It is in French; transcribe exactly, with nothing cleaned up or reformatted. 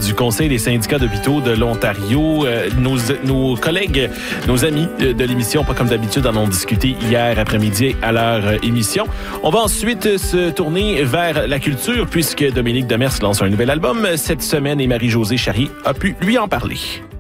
du Conseil des syndicats d'hôpitaux de l'Ontario. Euh, nos, nos collègues, nos amis de l'émission, pas comme d'habitude, en ont discuté hier après-midi à leur émission. On va ensuite se tourner vers la culture puisque Dominique Demers lance un nouvel album cette semaine et Marie-Josée Charrier a pu lui en parler.